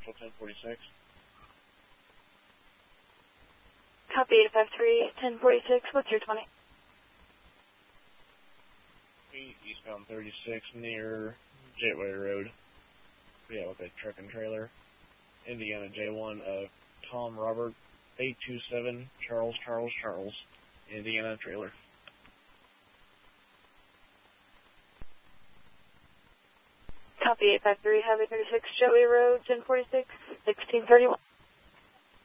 Central 1046. Copy 853, 1046. What's your 20? Eastbound 36 near Gateway Road. Yeah, with a truck and trailer. Indiana J1 of Tom Robert 827 Charles, Indiana trailer. Copy 853, Highway 36, Joey Road, 1046, 1631.